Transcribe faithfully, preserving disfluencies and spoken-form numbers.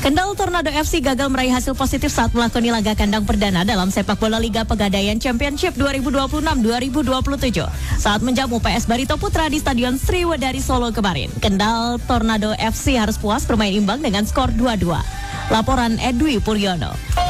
Kendal Tornado F C gagal meraih hasil positif saat melakoni laga kandang perdana dalam sepak bola Liga Pegadaian Championship dua ribu dua puluh enam dua ribu dua puluh tujuh saat menjamu P S Barito Putra di Stadion Sriwedari Solo kemarin. Kendal Tornado F C harus puas bermain imbang dengan skor dua dua. Laporan Edwi Puryono.